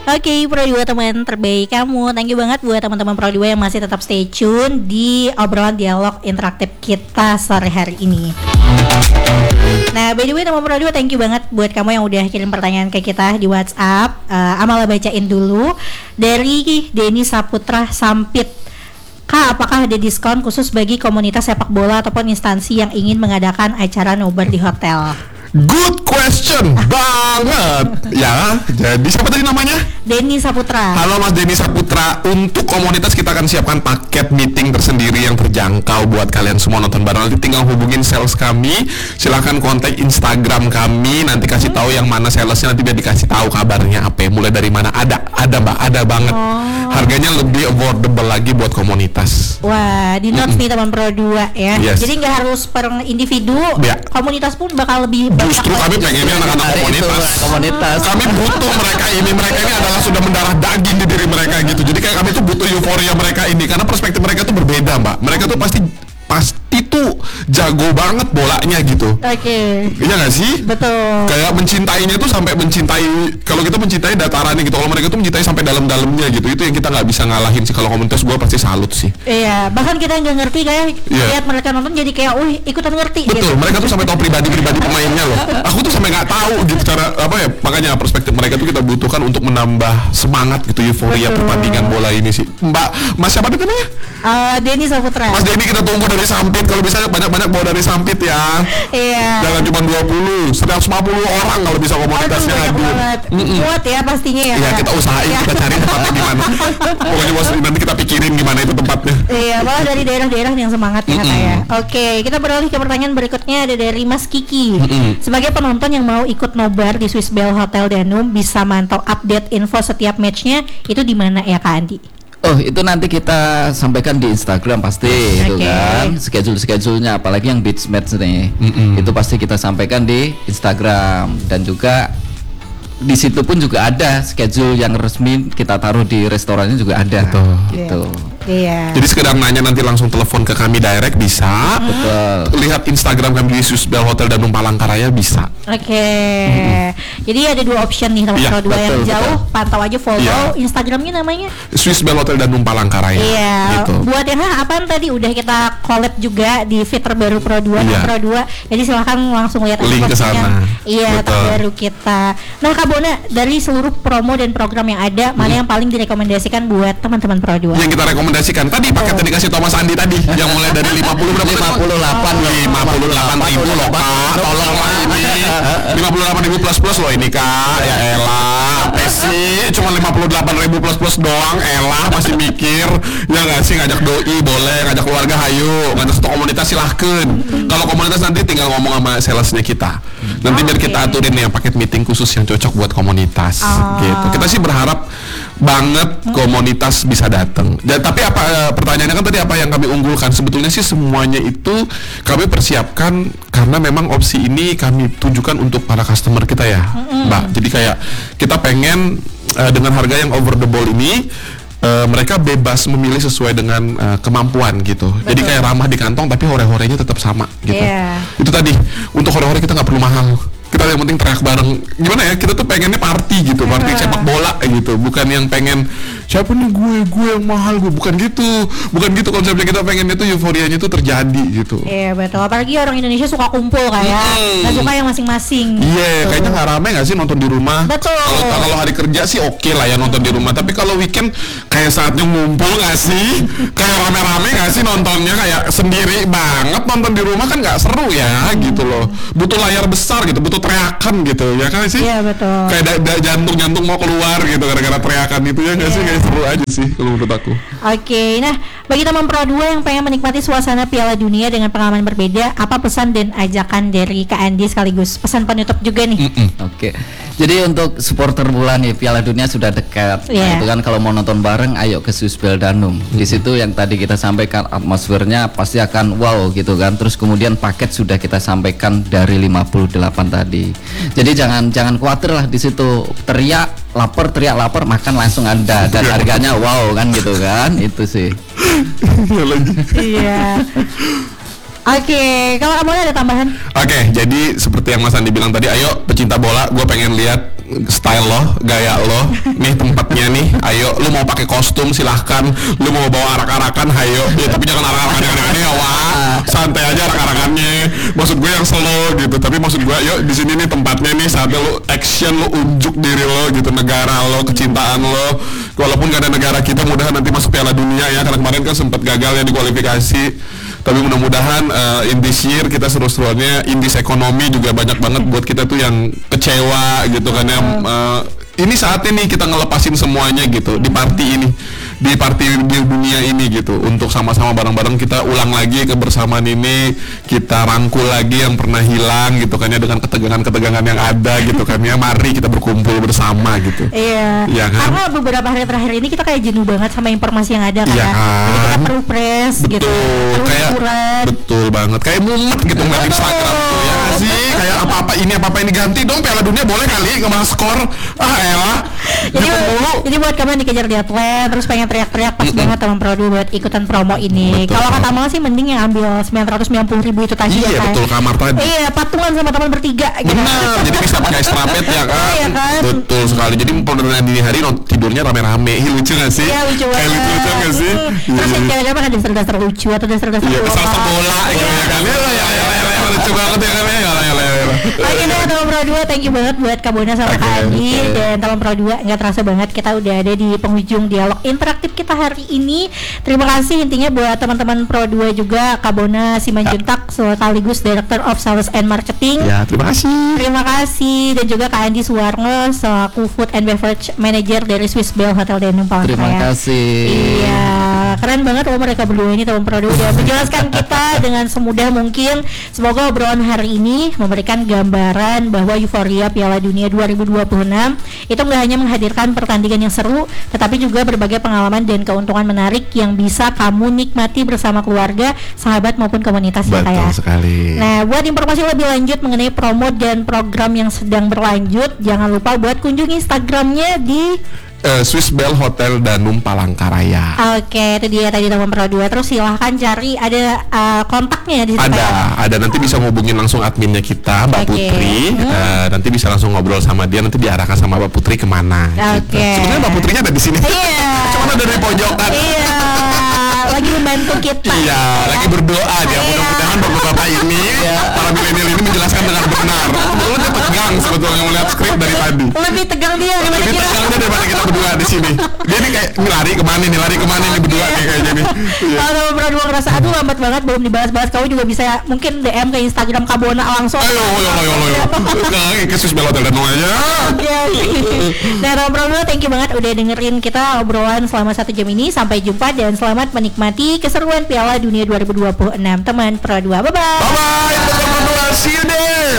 Oke, Pro 2 teman terbaik kamu. Thank you banget buat teman-teman Pro 2 yang masih tetap stay tune di obrolan dialog interaktif kita sore hari ini. Nah, by the way teman Pro 2, thank you banget buat kamu yang udah kirim pertanyaan ke kita di WhatsApp. Amala bacain dulu dari Denny Saputra Sampit. Kak, apakah ada diskon khusus bagi komunitas sepak bola ataupun instansi yang ingin mengadakan acara nobar di hotel? Good question banget. Ya, jadi siapa tadi namanya? Denny Saputra. Halo Mas Denny Saputra. Untuk komunitas kita akan siapkan paket meeting tersendiri yang terjangkau buat kalian semua nonton bareng. Nanti tinggal hubungin sales kami. Silahkan kontak Instagram kami. Nanti kasih tahu yang mana salesnya, nanti biar dikasih tahu kabarnya apa. Mulai dari mana ada Mbak, ada banget. Harganya lebih affordable lagi buat komunitas. Wah, di notes nih teman Pro 2 ya. Yes. Jadi nggak harus per individu. Ya. Komunitas pun bakal lebih Justru kami pengennya anak-anak komunitas. Kami butuh mereka ini adalah sudah mendarah daging di diri mereka gitu. Jadi kayak kami tuh butuh euforia mereka ini karena perspektif mereka tuh berbeda, Mbak. Mereka tuh pasti tuh jago banget bolanya gitu. Oke. Iya nggak sih? Betul. Kayak mencintainya tuh sampai mencintai. Kalau kita mencintai datarannya gitu. Kalau mereka tuh mencintai sampai dalam-dalamnya gitu. Itu yang kita nggak bisa ngalahin sih. Kalau komunitas gue pasti salut sih. Iya. Bahkan kita nggak ngerti kayak lihat mereka nonton jadi kayak, ikutan ngerti. Betul. Gitu. Mereka tuh sampai tahu pribadi-pribadi pemainnya loh. Aku tuh sampai nggak tahu gitu cara apa ya. Makanya perspektif mereka tuh kita butuhkan untuk menambah semangat gitu, euforia pertandingan bola ini sih. Mbak, Mas siapa namanya? Denny Saputra. Mas Denny kita tunggu dari Sampit. Kalau bisa banyak-banyak bawa dari Sampit ya. Iya. Jangan cuma 20, 150 orang kalau bisa komunitasnya hadir. Kuat ya pastinya ya. Iya, kita usahain, kita cari tempatnya gimana. Pokoknya bos, nanti kita pikirin gimana itu tempatnya. Iya, malah dari daerah-daerah yang semangat ya katanya. Oke, kita beralih ke pertanyaan berikutnya, ada dari Mas Kiki. Sebagai penonton yang mau ikut nobar di Swiss Bell Hotel Danum, bisa mantau update info setiap matchnya itu di mana ya Kak Andi? Oh, itu nanti kita sampaikan di Instagram pasti itu kan schedule-nya, apalagi yang beach match nih. Itu pasti kita sampaikan di Instagram, dan juga di situ pun juga ada schedule yang resmi kita taruh di restorannya juga ada. Betul. Gitu. Iya. Jadi sekedar nanya nanti langsung telepon ke kami direct bisa. Betul. Lihat Instagram kami di Swiss Bell Hotel Danum Palangkaraya bisa. Oke. Jadi ada dua option nih teman Pro 2 yang jauh, pantau aja follow Instagramnya namanya Swiss Bell Hotel Danum Palangkaraya. Iya. Gitu. Buat yang apaan tadi udah kita collab juga di feed terbaru Pro 2 Pro 2. Jadi silahkan langsung lihat link ke sana. Iya, terbaru kita. Nah, Kak Bona, dari seluruh promo dan program yang ada, mana yang paling direkomendasikan buat teman-teman Pro 2? Yang kita rekomendasikan tadi paket yang dikasih Thomas Andi tadi yang mulai dari 58 ribu loh Kak, tolonglah ini 58 ribu plus loh ini Kak, ya elah apa sih cuma 58 ribu plus doang, elah masih mikir ya nggak sih, ngajak doi boleh, ngajak keluarga hayu, ngajak satu komunitas silahkan. Kalau komunitas nanti tinggal ngomong sama salesnya kita, nanti biar kita aturin ya paket meeting khusus yang cocok buat komunitas gitu. Kita sih berharap banget komunitas bisa datang. Dan tapi pertanyaannya kan tadi apa yang kami unggulkan? Sebetulnya sih semuanya itu kami persiapkan karena memang opsi ini kami tujukan untuk para customer kita ya, Mbak. Jadi kayak kita pengen dengan harga yang over the ball ini mereka bebas memilih sesuai dengan kemampuan gitu. Betul. Jadi kayak ramah di kantong tapi hore-horenya tetap sama gitu. Itu tadi untuk hore-hore kita nggak perlu mahal. Kita yang penting teriak bareng. Gimana ya, kita tuh pengennya party gitu, party sepak bola gitu, bukan yang pengen siapa nih gue yang mahal, bukan gitu konsepnya. Kita pengen itu euforianya itu terjadi gitu. Iya betul, apalagi orang Indonesia suka kumpul kayak nggak suka yang masing-masing. Iya, kayaknya nggak rame nggak sih nonton di rumah. Betul. Kalau hari kerja sih oke lah ya nonton di rumah, tapi kalau weekend kayak saatnya ngumpul nggak sih, kayak rame-rame nggak sih nontonnya, kayak sendiri banget nonton di rumah kan nggak seru ya gitu loh. Butuh layar besar gitu, butuh teriakan gitu ya kan sih. Iya betul. Kayak jantung mau keluar gitu gara-gara teriakan itu ya nggak sih, kayak seru aja sih kalau menurut aku. Oke, nah bagi teman Pro 2 yang pengen menikmati suasana Piala Dunia dengan pengalaman berbeda, apa pesan dan ajakan dari Kak Andi sekaligus pesan penutup juga nih? Oke. Jadi untuk supporter bola nih, Piala Dunia sudah dekat. Nah, itu kan kalau mau nonton bareng ayo ke Swiss Bell Danum. Di situ yang tadi kita sampaikan atmosfernya pasti akan wow gitu kan. Terus kemudian paket sudah kita sampaikan dari 58 tadi. Jadi jangan khawatir lah di situ, teriak lapar makan langsung ada, dan harganya wow kan gitu kan. Itu sih. Iya. Oke, kalau kamu ada tambahan? Oke, jadi seperti yang Mas Andi bilang tadi, ayo pecinta bola, gue pengen lihat style lo, gaya lo, nih tempatnya nih, ayo, lu mau pakai kostum silahkan, lu mau bawa arak-arakan, ayo, ya tapi jangan arak-arakan yang aneh-aneh ya, wah, santai aja arak-arakannya, maksud gue yang slow gitu, tapi maksud gue, yuk di sini nih tempatnya nih, saatnya lu action, lu unjuk diri lo gitu, negara lo, kecintaan lo, walaupun gak ada negara kita, mudahan nanti masuk Piala Dunia ya, karena kemarin kan sempat gagal ya di kualifikasi, tapi mudah-mudahan in this year kita seru-seruannya, in this ekonomi juga banyak banget buat kita tuh yang kecewa gitu kan ya. Ini saatnya nih kita ngelepasin semuanya gitu di party di dunia ini gitu, untuk sama-sama bareng-bareng kita ulang lagi kebersamaan ini, kita rangkul lagi yang pernah hilang gitu kan ya, dengan ketegangan-ketegangan yang ada gitu kan ya, mari kita berkumpul bersama gitu. Iya. Ya kan? Karena beberapa hari terakhir ini kita kayak jenuh banget sama informasi yang ada kan. Iya kan? Jadi kita perlu press gitu. Perlu Kayak hiburan. betul banget, kayak mumet gitu ngeliat Instagram tuh ya nggak sih, kayak apa-apa ini ganti dong, Piala Dunia boleh kali nggak malah skor, elah. Jadi buat kamu yang dikejar deadline terus pengen teriak-teriak, pas banget teman Produ buat ikutan promo ini. Betul. Kalau kata Mal sih mending yang ambil 990.000 itu tadi. Iya ya kan? betul, kamar tadi. Iya, patungan sama teman bertiga gitu. Benar, jadi bisa pakai strapet ya kan? Iya kan? Betul sekali. Jadi pernah dini hari tidurnya rame-rame. Lucu nggak sih? Iya, lucu Kayak banget. lucu nggak sih? Terus yang cewek-cewek kan dasar-dasar lucu atau dasar-dasar Iya, bola. kesal bola gitu ya kan? Ya, lucu banget ya kan ya. Oke deh teman Pro 2, thank you banget buat Kak Bona sama Kak Andi. Dan teman Pro 2, nggak terasa banget kita udah ada di penghujung dialog interaktif kita hari ini. Terima kasih intinya buat teman-teman Pro 2 juga, Kak Bona Simanjuntak sekaligus Director of Sales and Marketing. Ya, terima kasih. Terima kasih. Dan juga Kak Andi Suwarno selaku Food and Beverage Manager dari Swiss Bell Hotel Danum Palangkaraya. Terima kasih. Iya, keren banget loh mereka berdua ini, teman Pro 2 udah menjelaskan kita dengan semudah mungkin. Semoga obrolan hari ini memberikan gambaran bahwa euforia Piala Dunia 2026 itu nggak hanya menghadirkan pertandingan yang seru, tetapi juga berbagai pengalaman dan keuntungan menarik yang bisa kamu nikmati bersama keluarga, sahabat maupun komunitas ya Kak ya. Betul sekali. Nah, buat informasi lebih lanjut mengenai promo dan program yang sedang berlanjut, jangan lupa buat kunjungi Instagramnya di Swiss Bell Hotel Danum Palangkaraya. Oke, itu dia tadi teman Pro 2. Terus silahkan cari, ada kontaknya di situ. Ada nanti bisa ngubungin langsung adminnya kita, Mbak Oke. Putri. Nanti bisa langsung ngobrol sama dia, nanti diarahkan sama Mbak Putri kemana. Oke. Gitu. Sebenarnya Mbak Putrinya ada di sini. Iya. Cuma ada di pojokan. Iya, lagi membantu kita. Iya, lagi berdoa dia. Iya. Mudah-mudahan bapak-bapak ini, para milenial ini menjelaskan dengan benar. Sebetulnya dia tegang sebetulnya melihat skrip dari tadi. Lebih tegang dia daripada Lebih kita. tegangnya daripada kita berdua di sini. Dia nih kayak ini lari kemana nih berdua nih kayaknya nih. Iya. Kalau teman Pro 2 ngerasa aduh lambat banget belum dibahas-bahas, kamu juga bisa mungkin DM ke Instagram Kak Bona langsung. Ayo. Nah, ke Swiss Bell Hotel Danum aja. Oke. Nah, teman Pro 2, thank you banget udah dengerin kita obrolan selama 1 jam ini. Sampai jumpa dan selamat menikmati keseruan Piala Dunia 2026 teman Pro 2. Bye bye. Bye bye. See you there.